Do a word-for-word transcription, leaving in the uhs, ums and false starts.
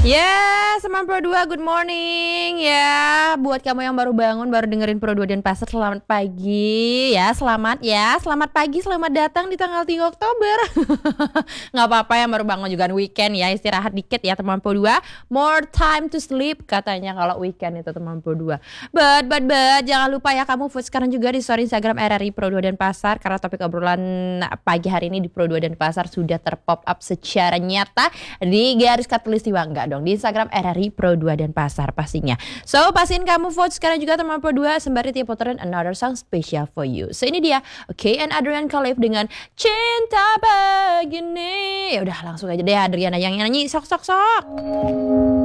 Ya, Seman Pro dua, good morning ya. Buat kamu yang baru bangun, baru dengerin Pro dua Denpasar, selamat pagi ya. Selamat ya, selamat pagi, selamat datang di tanggal tiga Oktober. Nggak apa-apa yang baru bangun juga weekend ya, istirahat dikit ya teman Pro dua. More time to sleep katanya kalau weekend itu teman Pro dua. But, but, but, jangan lupa ya kamu vote sekarang juga di story Instagram R R I Pro dua Denpasar. Karena topik obrolan pagi hari ini di Pro dua Denpasar sudah terpop up secara nyata di garis katulistiwa. Enggak dong, di Instagram R R I Pro dua Denpasar pastinya. So, pastiin kamu vote sekarang juga teman Pro dua sembari tiap putaran another song special for you. So, ini dia Oke and Adrian Khalif dengan Cinta Begini. Ya udah langsung aja deh Adriana yang nyanyi, sok sok sok.